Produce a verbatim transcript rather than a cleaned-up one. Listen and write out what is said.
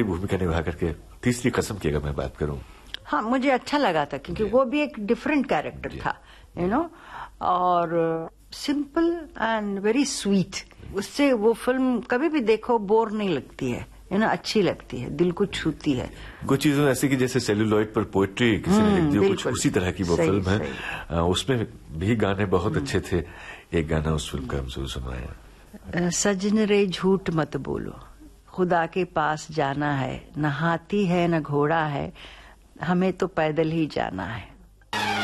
भूमिका निभा करके, तीसरी कसम की अगर मैं बात करूं, हाँ मुझे अच्छा लगा था क्योंकि वो भी एक डिफरेंट कैरेक्टर था, यू नो, और सिंपल एंड वेरी स्वीट। उससे वो फिल्म कभी भी देखो बोर नहीं लगती है, यू नो, अच्छी लगती है, दिल को छूती है। कुछ चीजों ऐसी कि जैसे सेलुलॉइड पर पोएट्री किसी ने लिख दी, कुछ उसी तरह की वो फिल्म है। उसमें भी गाने बहुत अच्छे थे। एक गाना उस फिल्म का हमसे सुनाया। सजन रे झूठ मत बोलो, खुदा के पास जाना है, न हाथी है न घोड़ा है, हमें तो पैदल ही जाना है।